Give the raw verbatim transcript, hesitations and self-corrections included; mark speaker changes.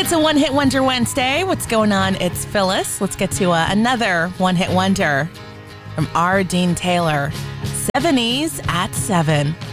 Speaker 1: It's a One Hit Wonder Wednesday. What's going on? It's Phyllis. Let's get to uh, another One Hit Wonder from R. Dean Taylor. seventies at seven.